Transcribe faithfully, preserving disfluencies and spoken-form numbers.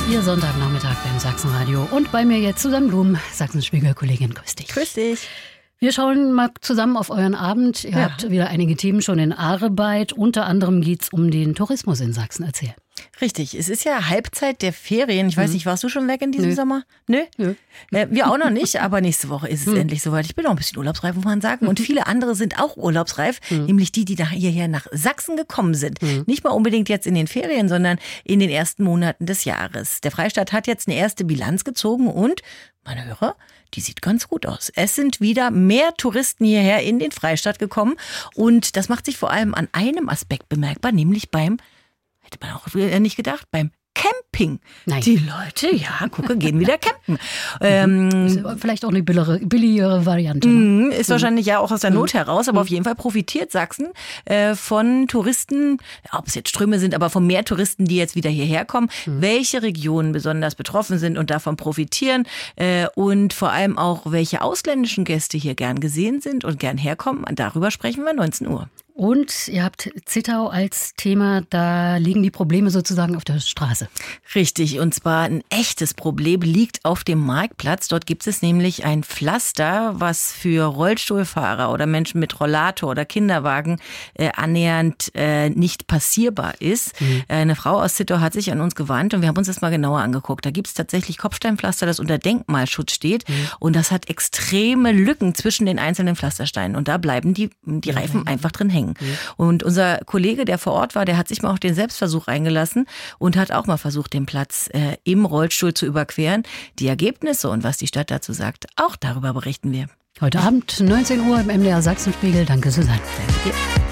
Ihr Sonntagnachmittag beim Sachsenradio. Und bei mir jetzt Susanne Blum, Sachsenspiegel-Kollegin. Grüß dich. Grüß dich. Wir schauen mal zusammen auf euren Abend. Ihr Ja. habt wieder einige Themen schon in Arbeit. Unter anderem geht es um den Tourismus in Sachsen. Erzähl. Richtig, es ist ja Halbzeit der Ferien. Ich weiß Mhm. nicht, warst du schon weg in diesem Nö. Sommer? Nö? Nö. Äh, wir auch noch nicht, aber nächste Woche ist es Mhm. endlich soweit. Ich bin noch ein bisschen urlaubsreif, muss man sagen. Und viele andere sind auch urlaubsreif, nämlich die, die da hierher nach Sachsen gekommen sind. Nicht mal unbedingt jetzt in den Ferien, sondern in den ersten Monaten des Jahres. Der Freistaat hat jetzt eine erste Bilanz gezogen und, meine Hörer, die sieht ganz gut aus. Es sind wieder mehr Touristen hierher in den Freistaat gekommen und das macht sich vor allem an einem Aspekt bemerkbar, nämlich beim, hätte man auch nicht gedacht, beim Camping. Nein. Die Leute, ja, gucke, gehen wieder campen. ähm, Ist vielleicht auch eine billigere, billigere Variante. Ne? Mhm, Ist wahrscheinlich ja auch aus der Not heraus, aber auf jeden Fall profitiert Sachsen äh, von Touristen, ob es jetzt Ströme sind, aber von mehr Touristen, die jetzt wieder hierher kommen, welche Regionen besonders betroffen sind und davon profitieren äh, und vor allem auch, welche ausländischen Gäste hier gern gesehen sind und gern herkommen. Darüber sprechen wir neunzehn Uhr. Und ihr habt Zittau als Thema, da liegen die Probleme sozusagen auf der Straße. Richtig, und zwar ein echtes Problem liegt auf dem Marktplatz. Dort gibt es nämlich ein Pflaster, was für Rollstuhlfahrer oder Menschen mit Rollator oder Kinderwagen äh, annähernd äh, nicht passierbar ist. Mhm. Äh, eine Frau aus Zittau hat sich an uns gewandt und wir haben uns das mal genauer angeguckt. Da gibt es tatsächlich Kopfsteinpflaster, das unter Denkmalschutz steht. Mhm. Und das hat extreme Lücken zwischen den einzelnen Pflastersteinen. Und da bleiben die, die Reifen ja. einfach drin hängen. Und unser Kollege, der vor Ort war, der hat sich mal auch den Selbstversuch eingelassen und hat auch mal versucht, den Platz äh, im Rollstuhl zu überqueren. Die Ergebnisse und was die Stadt dazu sagt, auch darüber berichten wir. Heute Abend neunzehn Uhr im M D R Sachsenspiegel. Danke, Susanne. Danke dir.